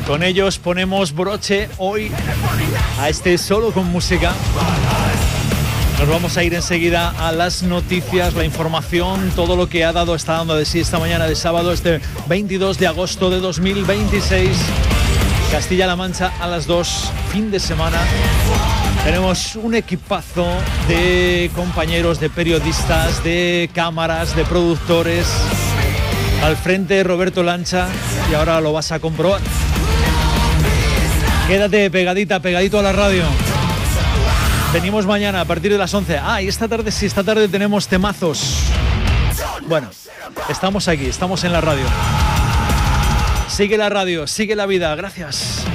Con ellos ponemos broche hoy a este Solo con Música. Nos vamos a ir enseguida a las noticias, la información, todo lo que está dando de sí esta mañana de sábado, este 22 de agosto de 2026. Castilla-La Mancha a las 2, fin de semana. Tenemos un equipazo de compañeros, de periodistas, de cámaras, de productores. Al frente Roberto Lancha y ahora lo vas a comprobar. Quédate pegadito a la radio. Venimos mañana a partir de las 11. Y esta tarde tenemos temazos. Bueno, estamos aquí, estamos en la radio. Sigue la radio, sigue la vida. Gracias.